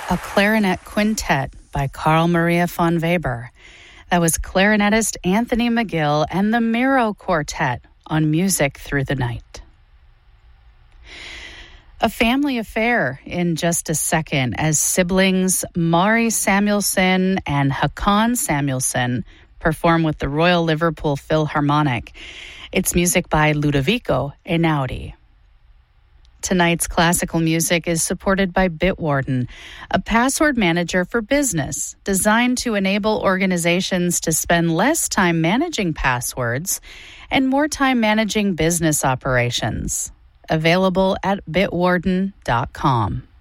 A Clarinet Quintet by Carl Maria von Weber. That was clarinetist Anthony McGill and the Miro Quartet on Music Through the Night. A family affair in just a second as siblings Mari Samuelson and Hakan Samuelson perform with the Royal Liverpool Philharmonic. It's music by Ludovico Einaudi. Tonight's classical music is supported by Bitwarden, a password manager for business designed to enable organizations to spend less time managing passwords and more time managing business operations. Available at bitwarden.com.